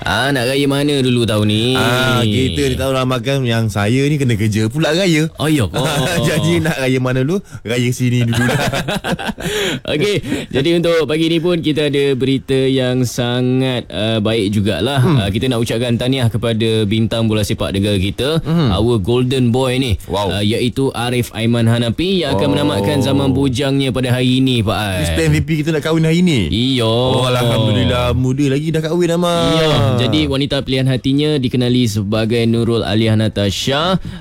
Nak raya mana dulu tahun ni? Kita ni tahu ramakan yang saya ni kena kerja pula raya. Oh ya. Jadi nak raya mana dulu? Raya sini dulu lah. Okey, jadi untuk pagi ni pun kita ada berita yang sangat baik jugalah. Kita nak ucapkan tahniah kepada bintang bola sepak negara kita, our golden boy ni, iaitu Arif Aiman Hanapi yang akan menamatkan zaman bujangnya pada hari ini, Pak Ai. Display MVP kita nak kahwin hari ni. Iyo. Alhamdulillah, muda lagi dah kahwin nama. Ya, jadi wanita pilihan hatinya dikenali sebagai Nurul Aliyah Natasha.